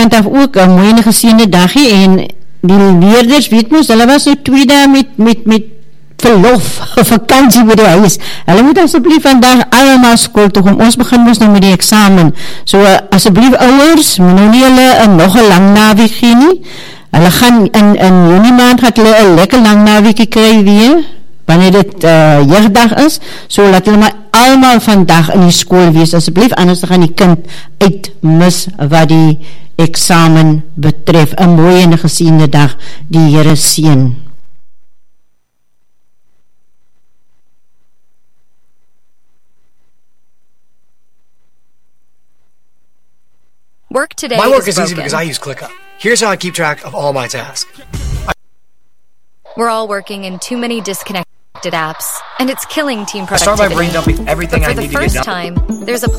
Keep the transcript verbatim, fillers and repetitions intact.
kant af ook 'n mooi en geseënde dagie en die leerders weet mos, hulle was nou twee dae met, met, met verlof, vakansie by die huis. Hulle moet asseblief vandag allemaal skool toe kom. Ons begin mos nou met die examen. So uh, asseblief ouers, moet nou nie hulle uh, nog 'n lang naweek gee nie. Hulle gaan in, in Junie maand gaat hulle 'n lekker lang naweekie kry weer, wanneer dit uh, jeugdag is, so laat hulle maar allemaal vandag in die skool wees, asseblief, anders gaan die kind uitmis wat die examen betref. 'n mooie en geseënde dag, die Here seën. Work today My work is is easy broken. because I use ClickUp. Here's how I keep track of all my tasks. We're all working in too many disconnected apps, and it's killing team I start productivity. my brain dumping everything but I for need the to get first done. time, there's a